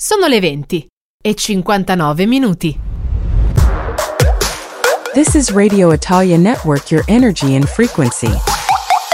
Sono le 20:59. This is Radio Italia Network, your energy and frequency.